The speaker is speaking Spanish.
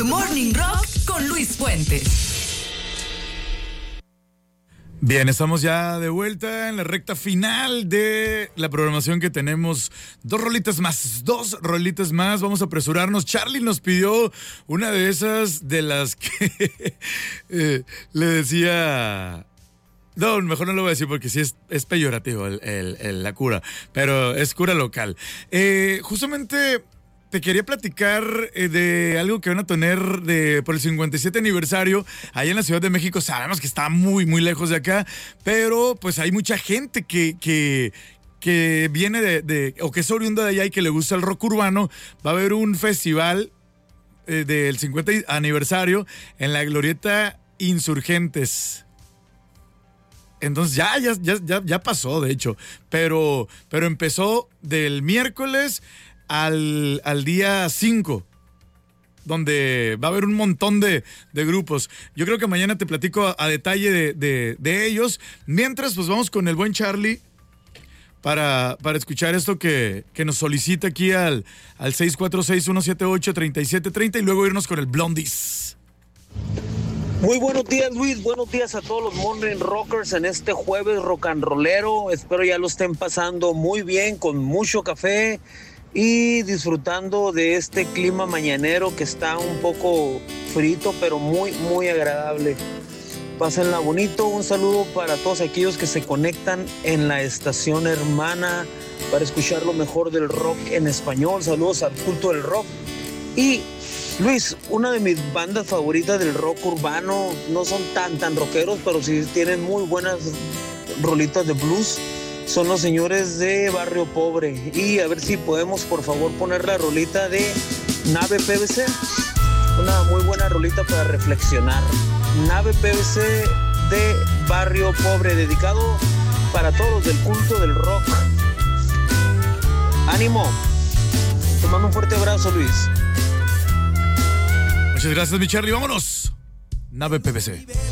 Morning Rock con Luis Fuentes. Bien, estamos ya de vuelta en la recta final de la programación que tenemos. Dos rolitas más. Vamos a apresurarnos. Charlie nos pidió una de esas de las que le decía... No, mejor no lo voy a decir porque sí es peyorativo la cura, pero es cura local. Justamente... Te quería platicar de algo que van a tener por el 57 aniversario allá en la Ciudad de México. Sabemos que está muy, muy lejos de acá, pero pues hay mucha gente que viene o que es oriunda de allá y que le gusta el rock urbano. Va a haber un festival del 50 aniversario en la Glorieta Insurgentes. Entonces ya pasó, de hecho, pero empezó del miércoles al día 5, donde va a haber un montón de grupos. Yo creo que mañana te platico a detalle de ellos. Mientras, pues vamos con el buen Charlie para escuchar esto que nos solicita aquí al 646-178-3730 y luego irnos con el Blondies. Muy buenos días, Luis. Buenos días a todos los Morning Rockers en este jueves rock and rollero. Espero ya lo estén pasando muy bien, con mucho café y disfrutando de este clima mañanero que está un poco frito, pero muy, muy agradable. Pásenla bonito. Un saludo para todos aquellos que se conectan en la estación hermana para escuchar lo mejor del rock en español. Saludos al culto del rock. Y Luis, una de mis bandas favoritas del rock urbano, no son tan rockeros, pero sí tienen muy buenas rolitas de blues, son los señores de Barrio Pobre. Y a ver si podemos, por favor, poner la rolita de Nave PVC. Una muy buena rolita para reflexionar. Nave PVC de Barrio Pobre, dedicado para todos los del culto del rock. ¡Ánimo! Te mando un fuerte abrazo, Luis. Muchas gracias, mi Charlie. Vámonos. Nave PVC.